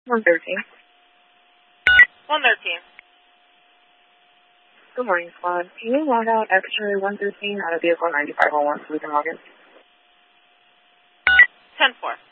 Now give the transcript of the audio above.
113. 113. Good morning, squad. Can you log out X-ray 113 out of vehicle 9501 so we can log in? 10-4.